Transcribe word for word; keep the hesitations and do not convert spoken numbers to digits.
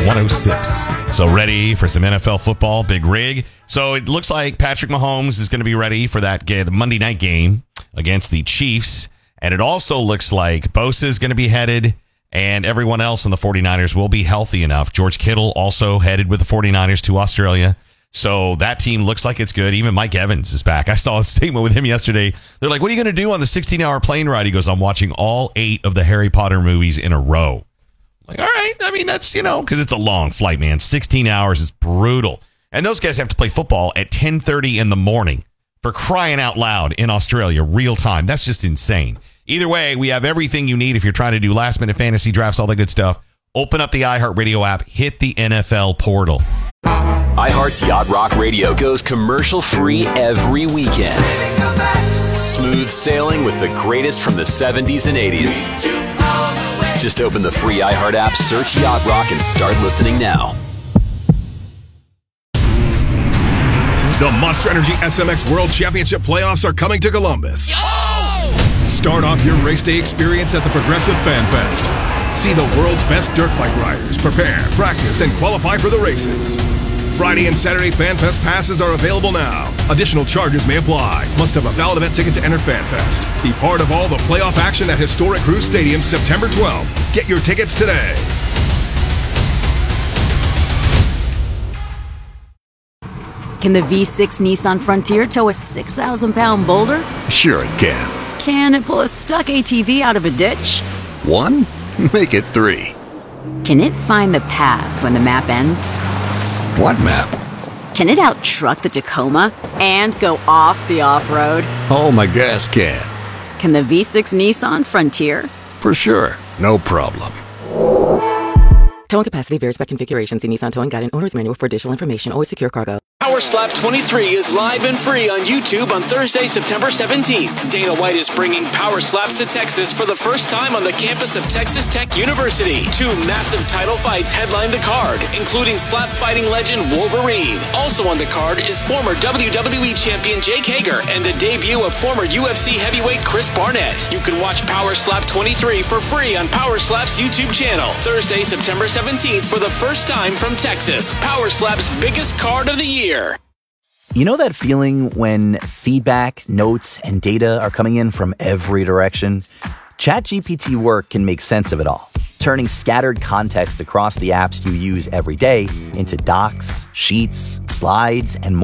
one oh six. So ready for some N F L football, big rig. So it looks like Patrick Mahomes is going to be ready for that ga- the Monday night game against the Chiefs. And it also looks like Bosa is going to be headed, and everyone else in the 49ers will be healthy enough. George Kittle also headed with the 49ers to Australia. So that team looks like it's good. Even Mike Evans is back. I saw a statement with him yesterday. They're like, what are you going to do on the sixteen-hour plane ride? He goes, I'm watching all eight of the Harry Potter movies in a row. I'm like, all right. I mean, that's, you know, because it's a long flight, man. sixteen hours is brutal. And those guys have to play football at ten thirty in the morning, for crying out loud, in Australia, real time. That's just insane. Either way, we have everything you need if you're trying to do last-minute fantasy drafts, all that good stuff. Open up the iHeartRadio app. Hit the N F L portal. iHeart's Yacht Rock Radio goes commercial-free every weekend. Smooth sailing with the greatest from the seventies and eighties. Just open the free iHeart app, search Yacht Rock, and start listening now. The Monster Energy S M X World Championship playoffs are coming to Columbus. Start off your race day experience at the Progressive Fan Fest. See the world's best dirt bike riders prepare, practice, and qualify for the races. Friday and Saturday Fan Fest passes are available now. Additional charges may apply. Must have a valid event ticket to enter Fan Fest. Be part of all the playoff action at historic Cruise Stadium September twelfth. Get your tickets today. Can the V six Nissan Frontier tow a six thousand pound boulder? Sure it can. Can it pull a stuck A T V out of a ditch? One? Make it three. Can it find the path when the map ends? What map? Can it out-truck the Tacoma and go off the off-road? Oh, my gas can. Can the V six Nissan Frontier? For sure. No problem. Towing capacity varies by configuration. See Nissan Towing Guide and Owner's Manual for additional information. Always secure cargo. Power Slap twenty-three is live and free on YouTube on Thursday, September seventeenth. Dana White is bringing Power Slaps to Texas for the first time on the campus of Texas Tech University. Two massive title fights headline the card, including slap fighting legend Wolverine. Also on the card is former W W E champion Jake Hager and the debut of former U F C heavyweight Chris Barnett. You can watch Power Slap twenty-three for free on Power Slap's YouTube channel. Thursday, September seventeenth for the first time from Texas. Power Slap's biggest card of the year. You know that feeling when feedback, notes, and data are coming in from every direction? ChatGPT Work can make sense of it all, turning scattered context across the apps you use every day into docs, sheets, slides, and more.